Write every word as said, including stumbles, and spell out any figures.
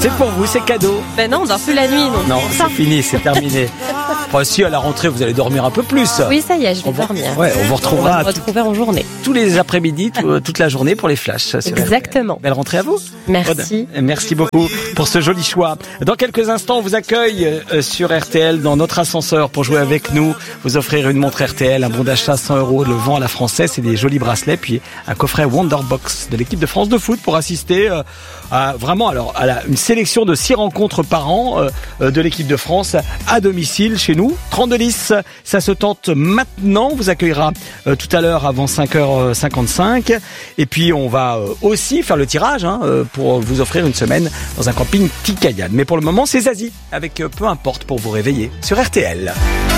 C'est pour vous, c'est cadeau. Ben non, on dort plus la nuit. Donc Non, c'est ça. c'est fini, c'est terminé. Enfin, si à la rentrée vous allez dormir un peu plus. Oui, ça y est, je vais On va- dormir. ouais, on vous retrouvera On va me tout- retrouver en journée. tous les après-midi, tout- toute la journée pour les flashs. sur R T L. Exactement. Belle rentrée à vous. Merci. Aude, merci beaucoup pour ce joli choix. Dans quelques instants, on vous accueille euh, sur R T L dans notre ascenseur pour jouer avec nous, vous offrir une montre R T L, un bon d'achat cent euros, le vent à la française, c'est des jolis bracelets, puis un coffret Wonderbox de l'équipe de France de foot pour assister euh, à vraiment alors à la, une sélection de six rencontres par an euh, euh, de l'équipe de France à domicile chez nous. trente-deux dix, ça se tente maintenant. On vous accueillera euh, tout à l'heure avant cinq heures cinquante-cinq. Et puis on va euh, aussi faire le tirage hein, euh, pour vous offrir une semaine dans un camping Tikayan. Mais pour le moment, c'est Zazie avec euh, peu importe pour vous réveiller sur R T L.